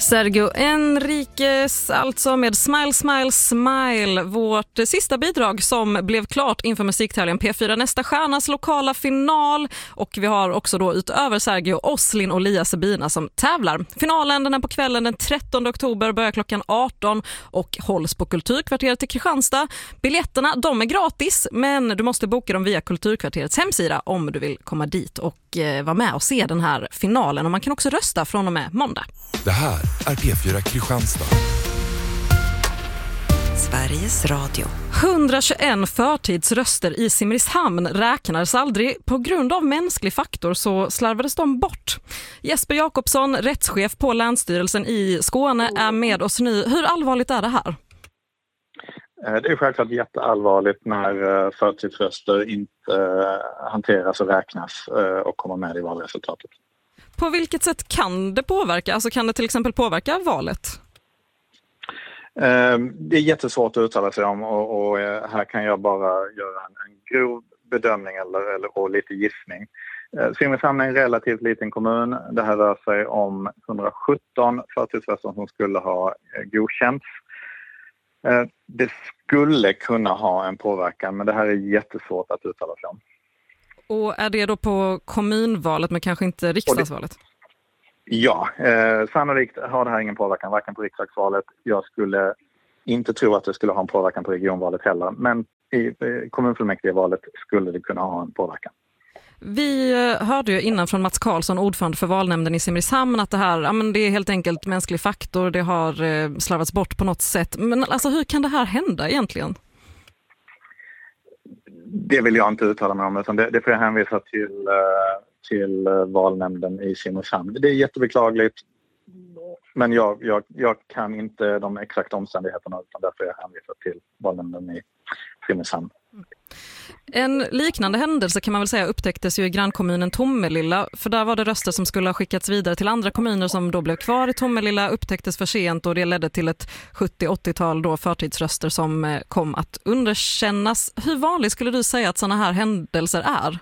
Sergio Enriquez, alltså med Smile, Smile, Smile. Vårt sista bidrag som blev klart inför musiktävlingen P4 Nästa stjärnas lokala final. Och vi har också då utöver Sergio Oslin och Lia Sabina som tävlar. Finalen den är på kvällen den 13 oktober, börjar klockan 18 och hålls på Kulturkvarteret i Kristianstad. Biljetterna, de är gratis, men du måste boka dem via Kulturkvarterets hemsida om du vill komma dit och vara med och se den här finalen. Och man kan också rösta från och med måndag. Det här är P4 Kristianstad. Sveriges Radio. 121 förtidsröster i Simrishamn räknades aldrig. På grund av mänsklig faktor så slarvades de bort. Jesper Jakobsson, rättschef på Länsstyrelsen i Skåne, är med oss nu. Hur allvarligt är det här? Det är självklart jätteallvarligt när förtidsröster inte hanteras och räknas och kommer med i valresultatet. På vilket sätt kan det påverka? Alltså kan det till exempel påverka valet? Det är jättesvårt att uttala sig om och här kan jag bara göra en grov bedömning och lite gissning. Simrishamn är en relativt liten kommun. Det här rör sig om 117 förtidsröster som skulle ha godkänts. Det skulle kunna ha en påverkan, men det här är jättesvårt att uttala sig om. Och är det då på kommunvalet men kanske inte riksdagsvalet? Ja, sannolikt har det här ingen påverkan, varken på riksdagsvalet. Jag skulle inte tro att det skulle ha en påverkan på regionvalet heller, men i kommunfullmäktigevalet skulle det kunna ha en påverkan. Vi hörde ju innan från Mats Karlsson, ordförande för valnämnden i Simrishamn, att det här, det är helt enkelt mänsklig faktor, det har slarvats bort på något sätt. Men alltså, hur kan det här hända egentligen? Det vill jag inte uttala mig om, utan det får jag hänvisa till valnämnden i Simrishamn. Det är jättebeklagligt, men jag kan inte de exakta omständigheterna, utan därför jag hänvisar till valnämnden i Simrishamn. En liknande händelse kan man väl säga upptäcktes ju i grannkommunen Tomelilla, för där var det röster som skulle ha skickats vidare till andra kommuner som då blev kvar i Tomelilla, upptäcktes för sent och det ledde till ett 70-80-tal då förtidsröster som kom att underkännas. Hur vanligt skulle du säga att sådana här händelser är?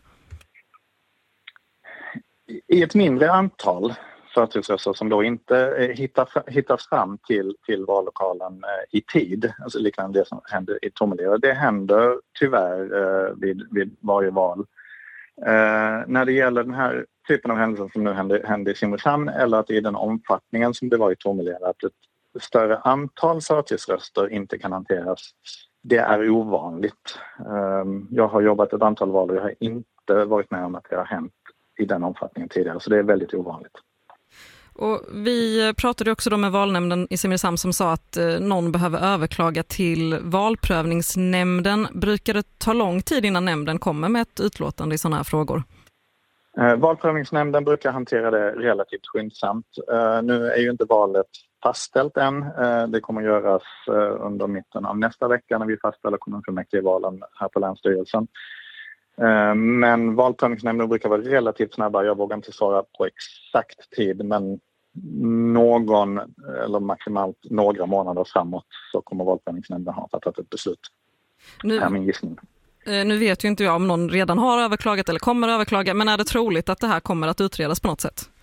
I ett mindre antal förtidsröster som då inte hittas fram till vallokalen i tid, alltså liknande det som hände i Tomelilla. Det händer tyvärr vid varje val. När det gäller den här typen av händelser som nu hände i Simrishamn, eller att i den omfattningen som det var i Tomelilla, att ett större antal förtidsröster inte kan hanteras, det är ovanligt. Jag har jobbat ett antal val och jag har inte varit med om att det har hänt i den omfattningen tidigare, så det är väldigt ovanligt. Och vi pratade också då med valnämnden i Simrishamn som sa att någon behöver överklaga till valprövningsnämnden. Brukar det ta lång tid innan nämnden kommer med ett utlåtande i sådana här frågor? Valprövningsnämnden brukar hantera det relativt skyndsamt. Nu är ju inte valet fastställt än. Det kommer göras under mitten av nästa vecka när vi fastställer kommunfullmäktigevalen här på Länsstyrelsen. Men valprövningsnämnden brukar vara relativt snabba. Jag vågar inte svara på exakt tid, men någon eller maximalt några månader framåt så kommer valprövningsnämnden ha fattat ett beslut. Det är min gissning. Nu vet ju inte jag om någon redan har överklagat eller kommer att överklaga, men är det troligt att det här kommer att utredas på något sätt?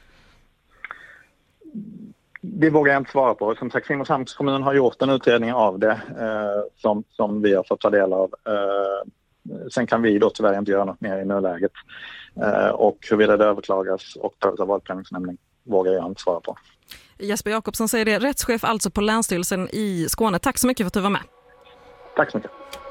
Det vågar jag inte svara på. Som sagt, Simrishamns kommun har gjort en utredning av det som vi har fått ta del av. Sen kan vi då tyvärr inte göra något mer i nuläget. Och huruvida det överklagas och tas av valprövningsnämnden vågar jag inte svara på. Jesper Jakobsson säger det, rättschef alltså på Länsstyrelsen i Skåne. Tack så mycket för att du var med. Tack så mycket.